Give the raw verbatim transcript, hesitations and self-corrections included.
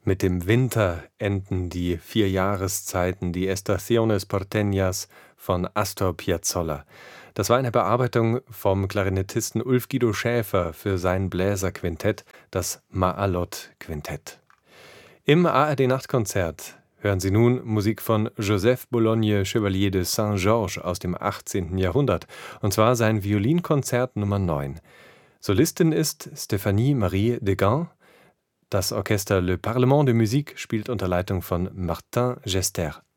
Mit dem Winter enden die vier Jahreszeiten, die Estaciones Porteñas von Astor Piazzolla. Das war eine Bearbeitung vom Klarinettisten Ulf-Guido Schäfer für sein Bläserquintett, das Maalot-Quintett. Im A R D-Nachtkonzert hören Sie nun Musik von Joseph Bologne Chevalier de Saint-Georges aus dem achtzehnten Jahrhundert, und zwar sein Violinkonzert Nummer neun. Solistin ist Stéphanie Marie Degan. Das Orchester Le Parlement de Musique spielt unter Leitung von Martin Gester.